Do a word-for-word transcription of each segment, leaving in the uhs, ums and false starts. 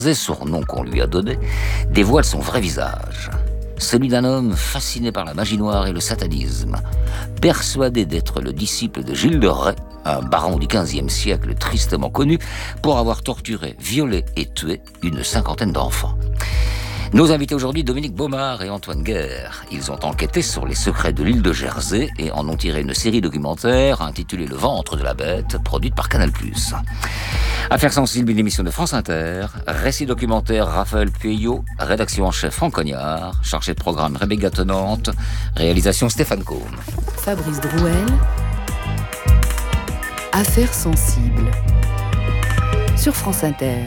surnom qu'on lui a donné, dévoile son vrai visage. Celui d'un homme fasciné par la magie noire et le satanisme, persuadé d'être le disciple de Gilles de Rais, un baron du quinzième siècle tristement connu pour avoir torturé, violé et tué une cinquantaine d'enfants. Nos invités aujourd'hui, Dominique Baumard et Antoine Guerre. Ils ont enquêté sur les secrets de l'île de Jersey et en ont tiré une série documentaire intitulée Le ventre de la bête, produite par Canal plus. Affaires sensibles, une émission de France Inter. Récit documentaire, Raphaël Pueyo. Rédaction en chef, Franck Cognard. Chargé de programme, Rebecca Tenante. Réalisation, Stéphane Combe. Fabrice Drouel. Affaires sensibles. Sur France Inter.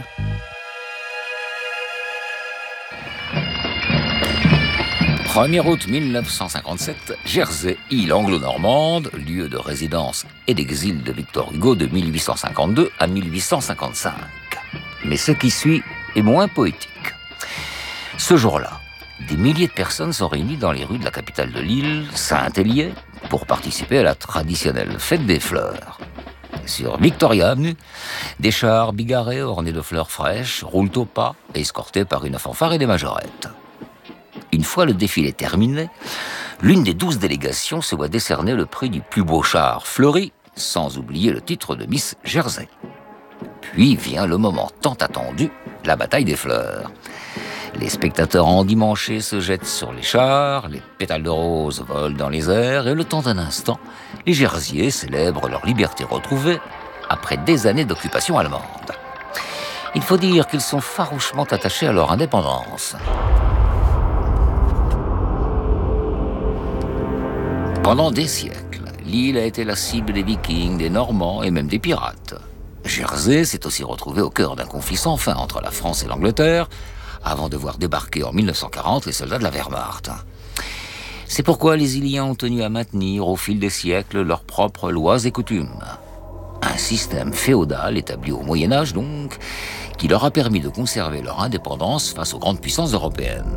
premier août mille neuf cent cinquante-sept, Jersey, île anglo-normande, lieu de résidence et d'exil de Victor Hugo de mille huit cent cinquante-deux à mille huit cent cinquante-cinq. Mais ce qui suit est moins poétique. Ce jour-là, des milliers de personnes sont réunies dans les rues de la capitale de l'île, Saint-Hélier, pour participer à la traditionnelle fête des fleurs. Sur Victoria Avenue, des chars bigarrés ornés de fleurs fraîches roulent au pas, escortés par une fanfare et des majorettes. Une fois le défilé terminé, l'une des douze délégations se voit décerner le prix du plus beau char fleuri, sans oublier le titre de Miss Jersey. Puis vient le moment tant attendu, la bataille des fleurs. Les spectateurs endimanchés se jettent sur les chars, les pétales de rose volent dans les airs, et le temps d'un instant, les Jersiais célèbrent leur liberté retrouvée après des années d'occupation allemande. Il faut dire qu'ils sont farouchement attachés à leur indépendance. Pendant des siècles, l'île a été la cible des Vikings, des Normands et même des pirates. Jersey s'est aussi retrouvé au cœur d'un conflit sans fin entre la France et l'Angleterre, avant de voir débarquer en mille neuf cent quarante les soldats de la Wehrmacht. C'est pourquoi les Iliens ont tenu à maintenir au fil des siècles leurs propres lois et coutumes. Un système féodal établi au Moyen-Âge donc, qui leur a permis de conserver leur indépendance face aux grandes puissances européennes.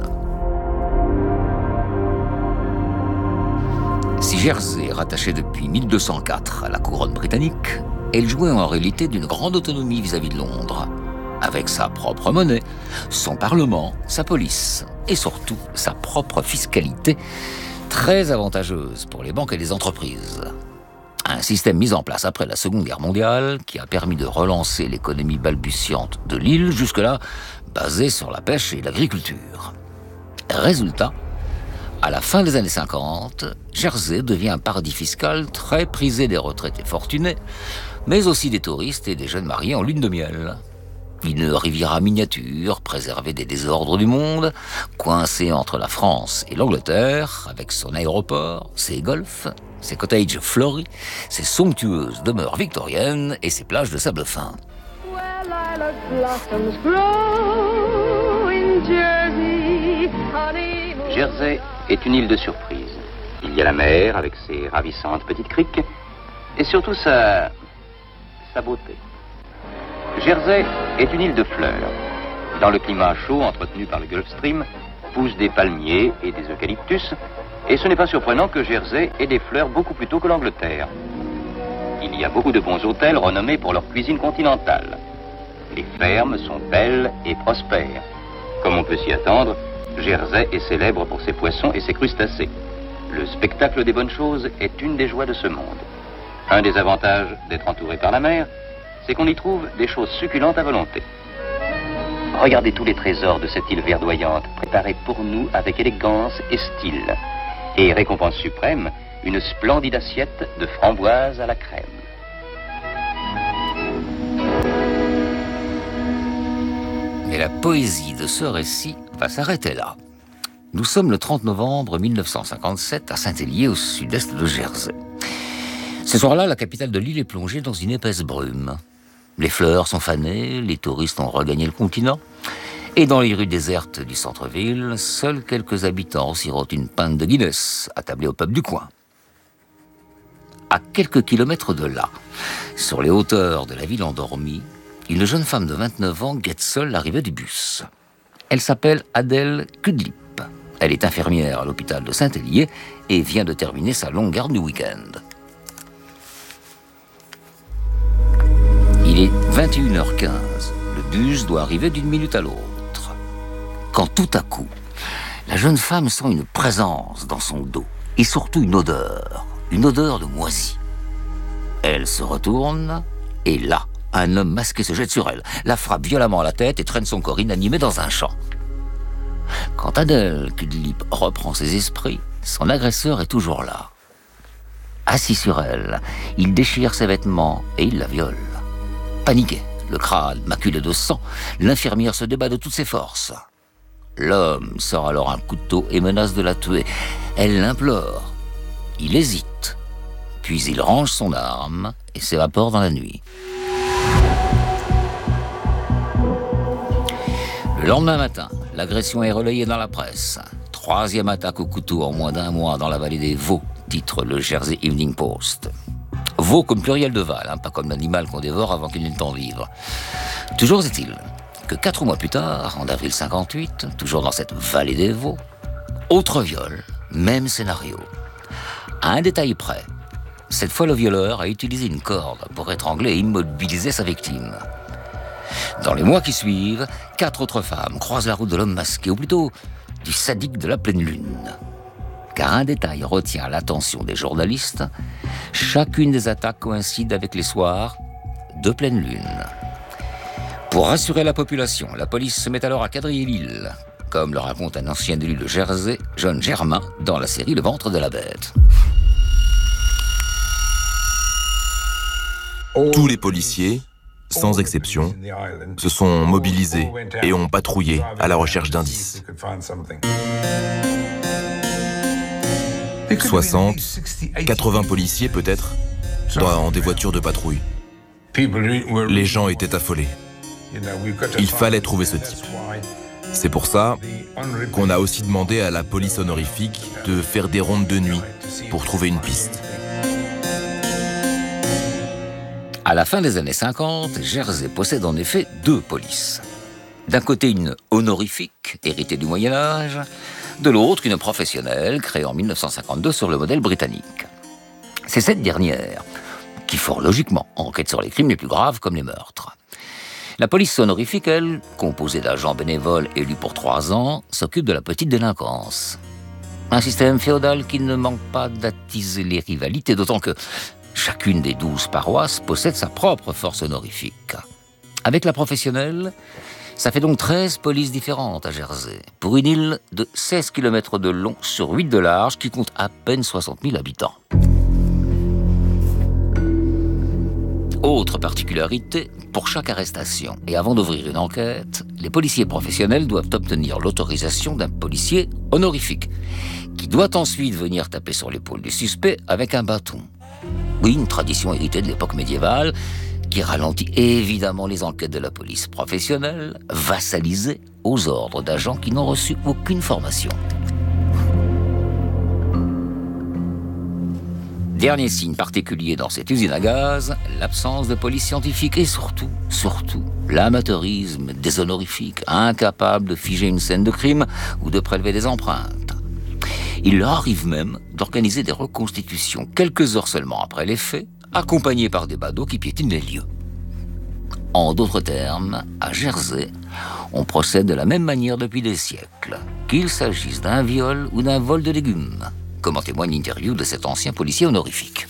Si Jersey est rattachée depuis mille deux cent quatre à la couronne britannique, elle jouait en réalité d'une grande autonomie vis-à-vis de Londres, avec sa propre monnaie, son parlement, sa police et surtout sa propre fiscalité, très avantageuse pour les banques et les entreprises. Un système mis en place après la Seconde Guerre mondiale qui a permis de relancer l'économie balbutiante de l'île, jusque-là basée sur la pêche et l'agriculture. Résultat, à la fin des années cinquante, Jersey devient un paradis fiscal très prisé des retraités fortunés, mais aussi des touristes et des jeunes mariés en lune de miel. Une riviera miniature, préservée des désordres du monde, coincée entre la France et l'Angleterre, avec son aéroport, ses golfs, ses cottages fleuris, ses somptueuses demeures victoriennes et ses plages de sable fin. Well, lilac blossoms grow in Jersey, honey. Jersey est une île de surprise. Il y a la mer avec ses ravissantes petites criques et surtout sa... sa beauté. Jersey est une île de fleurs. Dans le climat chaud entretenu par le Gulf Stream, poussent des palmiers et des eucalyptus, et ce n'est pas surprenant que Jersey ait des fleurs beaucoup plus tôt que l'Angleterre. Il y a beaucoup de bons hôtels renommés pour leur cuisine continentale. Les fermes sont belles et prospères. Comme on peut s'y attendre, Jersey est célèbre pour ses poissons et ses crustacés. Le spectacle des bonnes choses est une des joies de ce monde. Un des avantages d'être entouré par la mer, c'est qu'on y trouve des choses succulentes à volonté. Regardez tous les trésors de cette île verdoyante, préparés pour nous avec élégance et style. Et récompense suprême, une splendide assiette de framboises à la crème. Mais la poésie de ce récit va s'arrêter là. Nous sommes le trente novembre mille neuf cent cinquante-sept à Saint-Hélier, au sud-est de Jersey. Ce soir-là, la capitale de l'île est plongée dans une épaisse brume. Les fleurs sont fanées, les touristes ont regagné le continent, et dans les rues désertes du centre-ville, seuls quelques habitants sirotent une pinte de Guinness, attablée au pub du coin. À quelques kilomètres de là, sur les hauteurs de la ville endormie, une jeune femme de vingt-neuf ans guette seule l'arrivée du bus. Elle s'appelle Adèle Kudlip. Elle est infirmière à l'hôpital de Saint-Hélier et vient de terminer sa longue garde du week-end. Il est vingt et une heures quinze. Le bus doit arriver d'une minute à l'autre. Quand tout à coup, la jeune femme sent une présence dans son dos et surtout une odeur, une odeur de moisi. Elle se retourne et là, un homme masqué se jette sur elle, la frappe violemment à la tête et traîne son corps inanimé dans un champ. Quand Adèle Kudlip reprend ses esprits, son agresseur est toujours là. Assis sur elle, il déchire ses vêtements et il la viole. Paniquée, le crâne maculé de sang, l'infirmière se débat de toutes ses forces. L'homme sort alors un couteau et menace de la tuer. Elle l'implore. Il hésite. Puis il range son arme et s'évapore dans la nuit. Le lendemain matin, l'agression est relayée dans la presse. Troisième attaque au couteau en moins d'un mois dans la vallée des veaux, titre le Jersey Evening Post. Veau comme pluriel de val, hein, pas comme l'animal qu'on dévore avant qu'il n'ait le temps de vivre. Toujours est-il que quatre mois plus tard, en avril cinquante-huit, toujours dans cette vallée des veaux, autre viol, même scénario. À un détail près, cette fois le violeur a utilisé une corde pour étrangler et immobiliser sa victime. Dans les mois qui suivent, quatre autres femmes croisent la route de l'homme masqué, ou plutôt du sadique de la pleine lune. Car un détail retient l'attention des journalistes, chacune des attaques coïncide avec les soirs de pleine lune. Pour rassurer la population, la police se met alors à quadriller l'île, comme le raconte un ancien élu de Jersey, John Germain, dans la série Le ventre de la bête. Tous les policiers, sans exception, se sont mobilisés et ont patrouillé à la recherche d'indices. soixante, quatre-vingts policiers peut-être, dans des voitures de patrouille. Les gens étaient affolés. Il fallait trouver ce type. C'est pour ça qu'on a aussi demandé à la police honorifique de faire des rondes de nuit pour trouver une piste. À la fin des années cinquante, Jersey possède en effet deux polices. D'un côté une honorifique, héritée du Moyen-Âge, de l'autre une professionnelle, créée en mille neuf cent cinquante-deux sur le modèle britannique. C'est cette dernière qui, fort logiquement, enquête sur les crimes les plus graves comme les meurtres. La police honorifique, elle, composée d'agents bénévoles élus pour trois ans, s'occupe de la petite délinquance. Un système féodal qui ne manque pas d'attiser les rivalités, d'autant que chacune des douze paroisses possède sa propre force honorifique. Avec la professionnelle, ça fait donc treize polices différentes à Jersey, pour une île de seize kilomètres de long sur huit de large qui compte à peine soixante mille habitants. Autre particularité, pour chaque arrestation et avant d'ouvrir une enquête, les policiers professionnels doivent obtenir l'autorisation d'un policier honorifique, qui doit ensuite venir taper sur l'épaule du suspect avec un bâton. Oui, une tradition héritée de l'époque médiévale qui ralentit évidemment les enquêtes de la police professionnelle, vassalisée aux ordres d'agents qui n'ont reçu aucune formation. Dernier signe particulier dans cette usine à gaz, l'absence de police scientifique et surtout, surtout, l'amateurisme des honorifiques, incapables de figer une scène de crime ou de prélever des empreintes. Il leur arrive même d'organiser des reconstitutions quelques heures seulement après les faits, accompagnés par des badauds qui piétinent les lieux. En d'autres termes, à Jersey, on procède de la même manière depuis des siècles, qu'il s'agisse d'un viol ou d'un vol de légumes, comme en témoigne l'interview de cet ancien policier honorifique.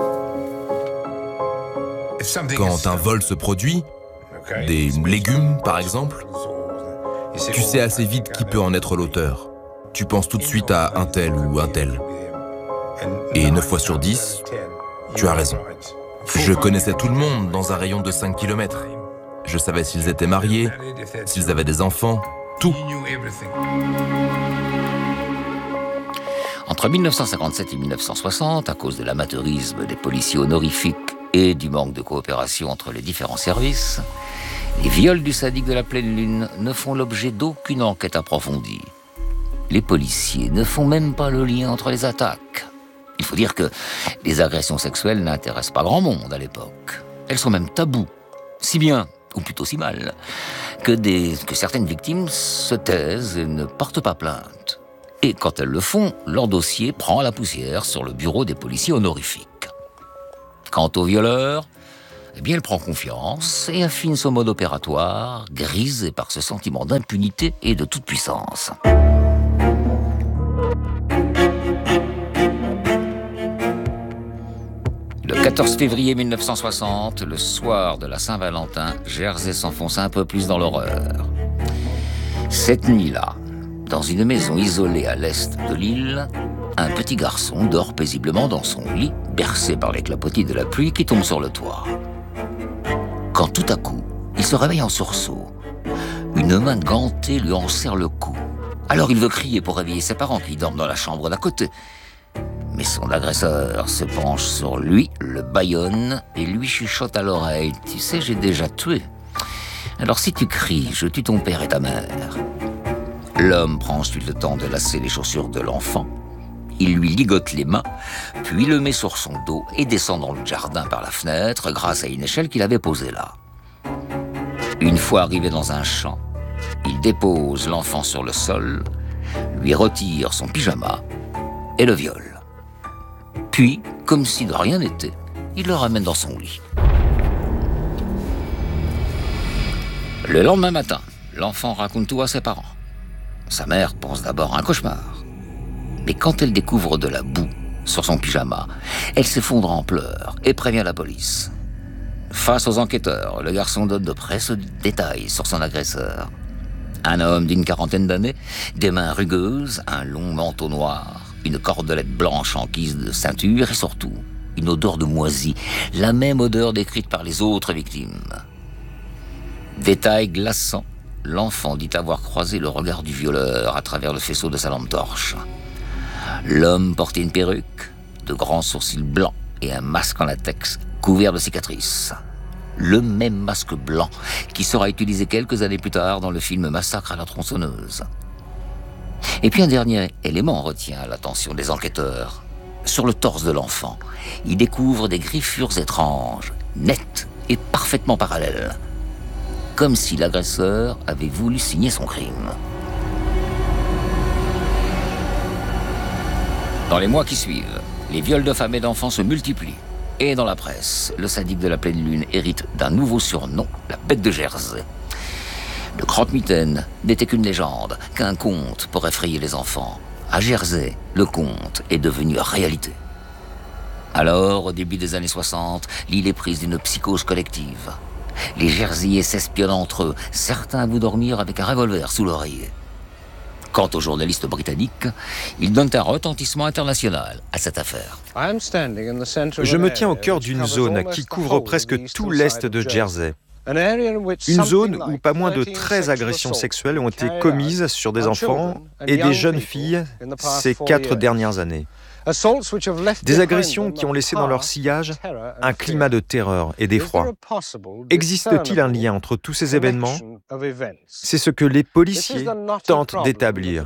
Quand un vol se produit, des légumes par exemple, tu sais assez vite qui peut en être l'auteur. Tu penses tout de suite à un tel ou un tel. Et neuf fois sur dix, tu as raison. Je connaissais tout le monde dans un rayon de cinq kilomètres. Je savais s'ils étaient mariés, s'ils avaient des enfants, tout. Entre mille neuf cent cinquante-sept et mille neuf cent soixante, à cause de l'amateurisme des policiers honorifiques et du manque de coopération entre les différents services, les viols du sadique de la pleine lune ne font l'objet d'aucune enquête approfondie. Les policiers ne font même pas le lien entre les attaques. Il faut dire que les agressions sexuelles n'intéressent pas grand monde à l'époque. Elles sont même tabous, si bien, ou plutôt si mal, que, des, que certaines victimes se taisent et ne portent pas plainte. Et quand elles le font, leur dossier prend la poussière sur le bureau des policiers honorifiques. Quant aux violeurs, Eh bien, elle prend confiance et affine son mode opératoire, grisé par ce sentiment d'impunité et de toute puissance. Le quatorze février mille neuf cent soixante, le soir de la Saint-Valentin, Jersey s'enfonce un peu plus dans l'horreur. Cette nuit-là, dans une maison isolée à l'est de l'île, un petit garçon dort paisiblement dans son lit, bercé par les clapotis de la pluie qui tombent sur le toit. Quand tout à coup, il se réveille en sursaut. Une main gantée lui enserre le cou. Alors il veut crier pour réveiller ses parents qui dorment dans la chambre d'à côté. Mais son agresseur se penche sur lui, le bâillonne et lui chuchote à l'oreille « Tu sais, j'ai déjà tué. Alors si tu cries, je tue ton père et ta mère. » L'homme prend ensuite le temps de lasser les chaussures de l'enfant. Il lui ligote les mains, puis le met sur son dos et descend dans le jardin par la fenêtre grâce à une échelle qu'il avait posée là. Une fois arrivé dans un champ, il dépose l'enfant sur le sol, lui retire son pyjama et le viole. Puis, comme si de rien n'était, il le ramène dans son lit. Le lendemain matin, l'enfant raconte tout à ses parents. Sa mère pense d'abord à un cauchemar. Mais quand elle découvre de la boue sur son pyjama, elle s'effondre en pleurs et prévient la police. Face aux enquêteurs, le garçon donne de précieux détails sur son agresseur. Un homme d'une quarantaine d'années, des mains rugueuses, un long manteau noir, une cordelette blanche en guise de ceinture et surtout une odeur de moisi, la même odeur décrite par les autres victimes. Détail glaçant, l'enfant dit avoir croisé le regard du violeur à travers le faisceau de sa lampe torche. L'homme portait une perruque, de grands sourcils blancs et un masque en latex couvert de cicatrices. Le même masque blanc qui sera utilisé quelques années plus tard dans le film Massacre à la tronçonneuse. Et puis un dernier élément retient l'attention des enquêteurs. Sur le torse de l'enfant, ils découvrent des griffures étranges, nettes et parfaitement parallèles. Comme si l'agresseur avait voulu signer son crime. Dans les mois qui suivent, les viols de femmes et d'enfants se multiplient. Et dans la presse, le sadique de la pleine lune hérite d'un nouveau surnom, la bête de Jersey. Le croque-mitaine n'était qu'une légende, qu'un conte pour effrayer les enfants. À Jersey, le conte est devenu réalité. Alors, au début des années soixante, l'île est prise d'une psychose collective. Les Jerseyais s'espionnent entre eux, certains avouent dormir avec un revolver sous l'oreiller. Quant aux journalistes britanniques, ils donnent un retentissement international à cette affaire. Je me tiens au cœur d'une zone qui couvre presque tout l'est de Jersey. Une zone où pas moins de treize agressions sexuelles ont été commises sur des enfants et des jeunes filles ces quatre dernières années. Des agressions qui ont laissé dans leur sillage un climat de terreur et d'effroi. Existe-t-il un lien entre tous ces événements ? C'est ce que les policiers tentent d'établir.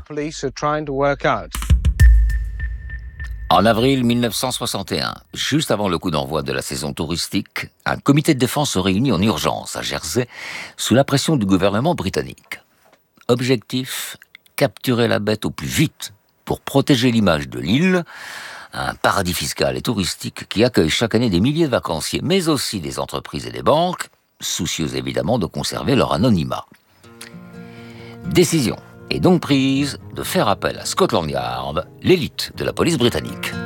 En avril mille neuf cent soixante et un, juste avant le coup d'envoi de la saison touristique, un comité de défense se réunit en urgence à Jersey sous la pression du gouvernement britannique. Objectif, capturer la bête au plus vite pour protéger l'image de l'île, un paradis fiscal et touristique qui accueille chaque année des milliers de vacanciers, mais aussi des entreprises et des banques, soucieuses évidemment de conserver leur anonymat. Décision est donc prise de faire appel à Scotland Yard, l'élite de la police britannique.